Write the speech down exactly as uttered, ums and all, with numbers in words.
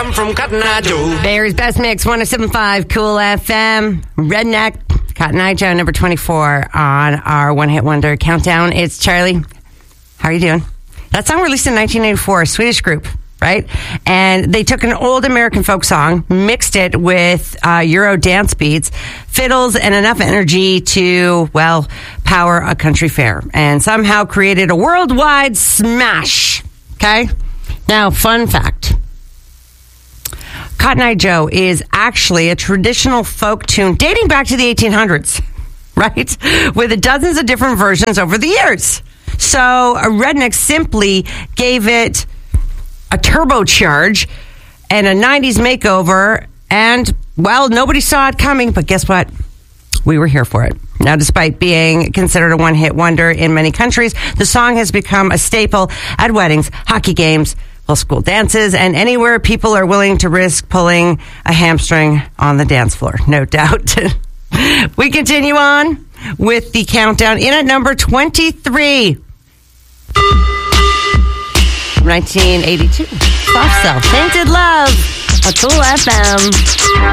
come from Cotton Eye Joe. Barry's Best Mix, one oh seven point five Cool F M. Redneck, Cotton Eye Joe, number twenty-four on our One Hit Wonder countdown. It's Charlie. How are you doing? That song released in nineteen eighty-four, a Swedish group, right? And they took an old American folk song, mixed it with uh, Euro dance beats, fiddles, and enough energy to, well, power a country fair. And somehow created a worldwide smash. Okay? Now, fun fact. Cotton Eye Joe is actually a traditional folk tune dating back to the eighteen hundreds, right? With dozens of different versions over the years. So a Redneck simply gave it a turbocharge and a nineties makeover, and, well, nobody saw it coming, but guess what? We were here for it. Now, despite being considered a one-hit wonder in many countries, the song has become a staple at weddings, hockey games, well, school dances, and anywhere people are willing to risk pulling a hamstring on the dance floor, no doubt. We continue on with the countdown in at number twenty-three. nineteen eighty-two. Soft Cell, Tainted Love, a Cool F M.